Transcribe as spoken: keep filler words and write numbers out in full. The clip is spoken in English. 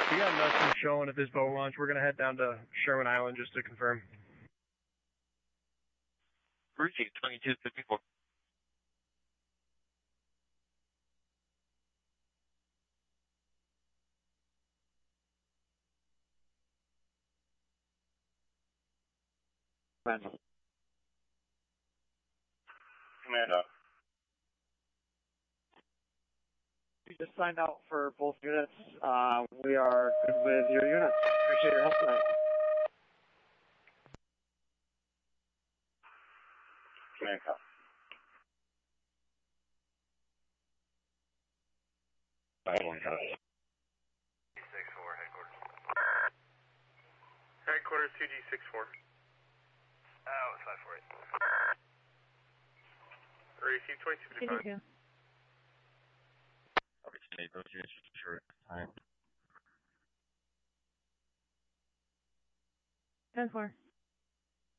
We got nothing showing at this boat launch. We're going to head down to Sherman Island just to confirm. Receive twenty-two fifty-four. Command. Command up. We just signed out for both units. Uh, we are good with your units. Appreciate your help tonight. Command up. five one copy. six four, headquarters. Headquarters two G six four. Oh, it's five four eight. Receive twenty-two fifty-five. Originate those units for short time. ten four.